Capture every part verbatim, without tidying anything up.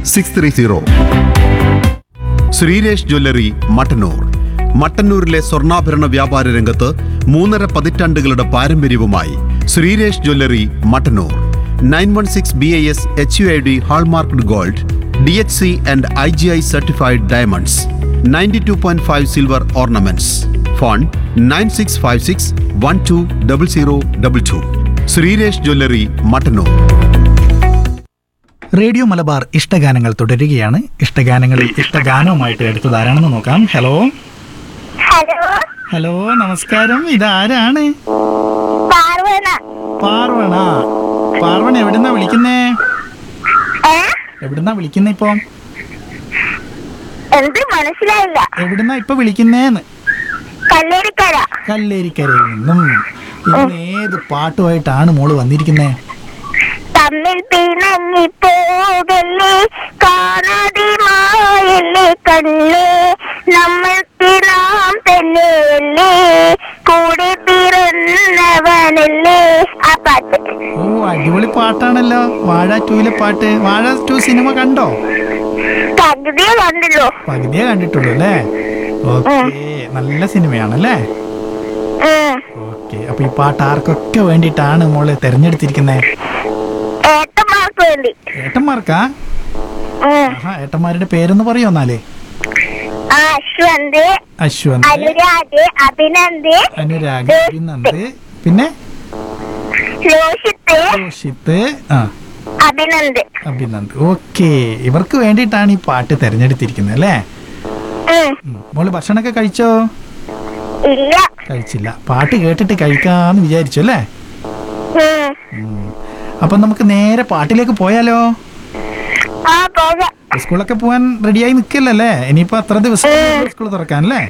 Six three zero. Sreeresh jewellery Mattannur. മട്ടന്നൂരിലെ സ്വർണ്ണാഭരണ വ്യാപാര രംഗത്ത് മൂന്നര പതിറ്റാണ്ടുകളുടെ പാരമ്പര്യവുമായി Sreeresh jewellery Mattannur. Nine one six B I S H U I D hallmarked gold, D H C and I G I certified diamonds, ninety two point five silver ornaments. Phone nine six five six one two double zero double two. Sreeresh jewellery Mattannur. Radio Malabar ഇഷ്ടഗാനങ്ങൾ തുടരുകയാണ്. ഇഷ്ടഗാനങ്ങളിൽ ഇഷ്ടഗാനവുമായിട്ട് എടുത്തത് ആരാണെന്ന് നോക്കാം. Hello hello hello നമസ്കാരം. ഇതാരാണ്? പാർവണ. പാർവണ. പാർവണ എവിടുന്നാ വിളിക്കുന്നേ? എവിടുന്നാ വിളിക്കുന്നേ ഇപ്പൊ? എന്ത് മനസ്സിലായില്ല? എവിടുന്നാ ഇപ്പൊ വിളിക്കുന്നേന്ന്? കല്ലേരിക്കര. കല്ലേരിക്കരയിൽ നിന്നും. ഇന്ന് ഏത് പാട്ടുമായിട്ടാണ് മോള് വന്നിരിക്കുന്നേ? തമ്മിൽ പിണങ്ങി പോകല്ലേ, കാണാതെ മായല്ലേ കണ്ണേ, നമ്മൾക്ക് നാം തന്നെയല്ലേ, കൂടെ പിറന്നവനല്ലേ. ആ പാട്ട്. ഓ, അടിപൊളി പാട്ടാണല്ലോ. വാഴ ടൂയിലെ പാട്ട്. വാഴ ടു സിനിമ കണ്ടോ? പകുതിയെ കണ്ടല്ലോ. പകുതിയെ കണ്ടിട്ടുള്ളൂ അല്ലേ? ഓക്കെ, നല്ല സിനിമയാണല്ലേ? ഓക്കെ, അപ്പൊ ഈ പാട്ട് ആർക്കൊക്കെ വേണ്ടിയിട്ടാണ് മോള് തെരഞ്ഞെടുത്തിരിക്കുന്നത്? ഏട്ടന്മാർക്ക് വേണ്ടി. ഏട്ടന്മാർക്കാ? ഏട്ടന്മാരുടെ പേരൊന്ന് പറയോ എന്നാലേ? അശ്വന്ത്, അശ്വന്ത്, അനുരാഗ്, അഭിനന്ദ്, അനുരാഗ്, അഭിനന്ദ്, പിന്നെ ലോഷിത്ത്, ലോഷിത്ത്, ആ അഭിനന്ദ്. അഭിനന്ദ്. ഓക്കെ, ഇവർക്ക് വേണ്ടിയിട്ടാണ് ഈ പാട്ട് തെരഞ്ഞെടുത്തിരിക്കുന്നത് അല്ലേ? മോള് ഭക്ഷണമൊക്കെ കഴിച്ചോ? ഇല്ല, കഴിച്ചില്ല. പാട്ട് കേട്ടിട്ട് കഴിക്കാന്ന് വിചാരിച്ചു അല്ലേ? അപ്പൊ നമുക്ക് നേരെ പാട്ടിലേക്ക് പോയാലോ? സ്കൂളൊക്കെ പോവാൻ റെഡിയായി നിൽക്കല്ലേ? ഇനിയിപ്പോ അത്ര ദിവസം സ്കൂൾ തുറക്കാൻ അല്ലേ?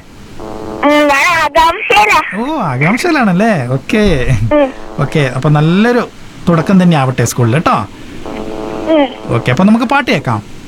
ഓ, ആകാംക്ഷയിലാണല്ലേ? ഓക്കെ ഓക്കെ, അപ്പൊ നല്ലൊരു തുടക്കം തന്നെ ആവട്ടെ സ്കൂളിൽ കേട്ടോ. ഓക്കെ, അപ്പൊ നമുക്ക് പാട്ട് കേൾക്കാം.